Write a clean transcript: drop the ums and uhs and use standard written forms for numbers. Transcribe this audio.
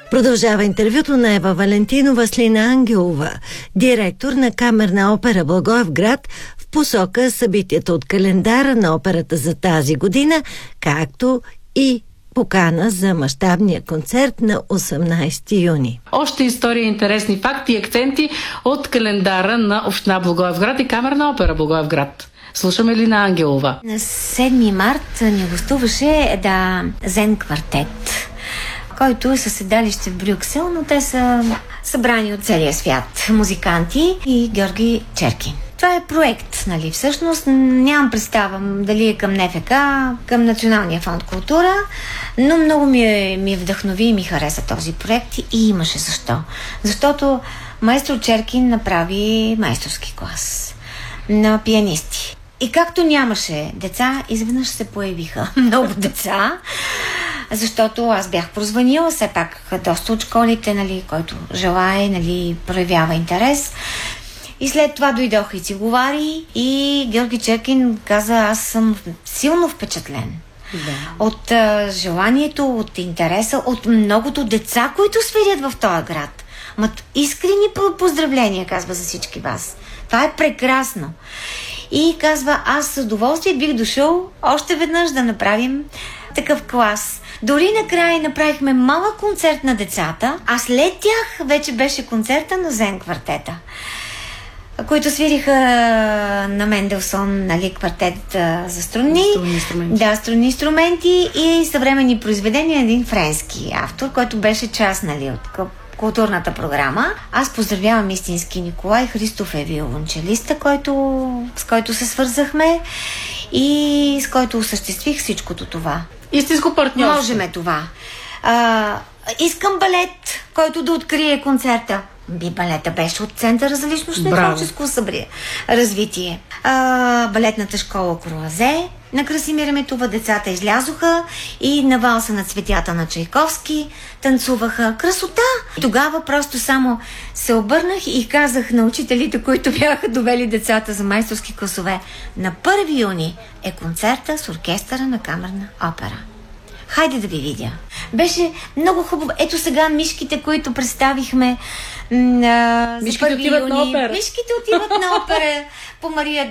Продължава интервюто на Ева Валентинова с Лина Ангелова, директор на Камерна опера Благоевград, в посока събитията от календара на операта за тази година, както и покана за мащабния концерт на 18 юни. Още история, интересни факти и акценти от календара на община Благоевград и Камерна опера Благоевград. Слушаме Лина Ангелова. На 7 март ни гостуваше Зен квартет, който е със седалище в Брюксел, но те са събрани от целия свят музиканти и Георги Черкин. Това е проект, нали? Всъщност нямам представа дали е към НФК, към Националния фонд култура, но много ми вдъхнови и ми хареса този проект и имаше защо. Защото майстор Черкин направи майсторски клас на пианисти. И както нямаше деца, изведнъж се появиха много деца, защото аз бях прозванила, все пак доста от школите, нали, който желае, нали, проявява интерес. И след това дойдоха и цигулари и Георги Черкин каза, аз съм силно впечатлен. Да. От желанието, от интереса, от многото деца, които свирят в този град. Искрени поздравления, казва за всички вас. Това е прекрасно. И казва, аз с удоволствие бих дошъл още веднъж да направим такъв клас. Дори накрая направихме малък концерт на децата, а след тях вече беше концерта на Зен квартета, които свириха на Менделсон, нали, квартет за струни. Да, струнни инструменти и съвременни произведения на един френски автор, който беше част, нали, от културната програма. Аз поздравявам истински Николай Христов е виолончелиста, с който се свързахме и с който осъществих всичкото това. Истинско партньорство. Можеме това. Искам балет, който да открие концерта. Балета беше от Центъра за личностно и творческо развитие. Балетната школа Круазе на Красимира Метова. Децата излязоха и на валса на цветята на Чайковски танцуваха. Красота! Тогава просто само се обърнах и казах на учителите, които бяха довели децата за майсторски класове, на 1 юни е концерта с оркестъра на Камерна опера. Хайде да ви видя. Беше много хубаво. Ето сега мишките, които представихме мишките отиват на опера. Мишките отиват на опера по Мария